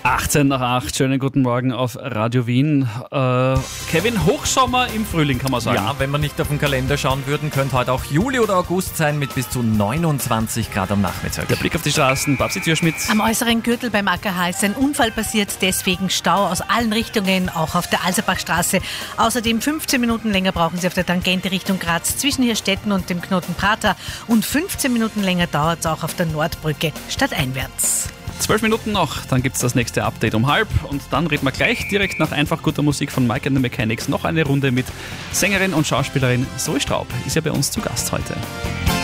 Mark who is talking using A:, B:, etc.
A: 18 nach 8, schönen guten Morgen auf Radio Wien. Kevin, Hochsommer im Frühling, kann man sagen.
B: Ja, wenn wir nicht auf den Kalender schauen würden, könnte heute auch Juli oder August sein mit bis zu 29 Grad am Nachmittag.
A: Der Blick auf die Straßen, Babsi Türschmidt.
C: Am äußeren Gürtel beim AKH ist ein Unfall passiert, deswegen Stau aus allen Richtungen, auch auf der Alserbachstraße. Außerdem 15 Minuten länger brauchen Sie auf der Tangente Richtung Graz zwischen Hirstetten und dem Knoten Prater und 15 Minuten länger dauert es auch auf der Nordbrücke stadteinwärts.
A: 12 Minuten noch, dann gibt es das nächste Update um 12 und dann reden wir gleich direkt nach einfach guter Musik von Mike and the Mechanics noch eine Runde mit Sängerin und Schauspielerin Zoe Straub. Ist ja bei uns zu Gast heute.